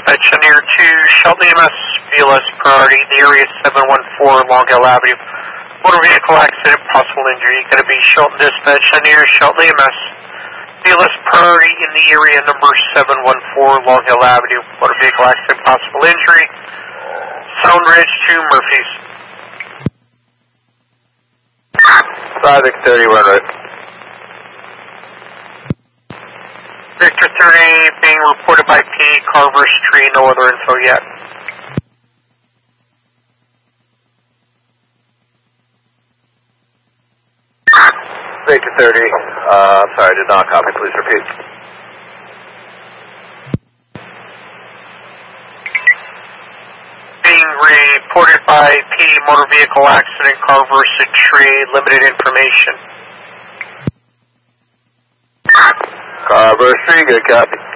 dispatch, Chenier 2, Shelton EMS, BLS priority, the area 714 Long Hill Avenue. Motor vehicle accident, possible injury. Going to be Shelton dispatch, Chenier, Shelton EMS, BLS priority in the area number 714 Long Hill Avenue. Motor vehicle accident, possible injury. Sound Ridge to Murphy's. 5X30, run right. Victor 30 being reported by P, Carver's Tree, no other info yet. Victor 30, I'm sorry, did not copy, please repeat. Being reported by P, motor vehicle accident, Carver's Tree, limited information. Carver's Tree, good copy.